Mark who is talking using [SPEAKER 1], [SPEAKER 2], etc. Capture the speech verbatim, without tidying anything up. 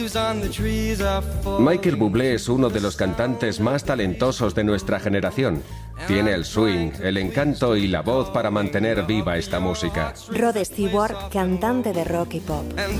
[SPEAKER 1] Michael Bublé es uno de los cantantes más talentosos de nuestra generación. Tiene el swing, el encanto y la voz para mantener viva esta música.
[SPEAKER 2] Rod Stewart, cantante de rock y pop.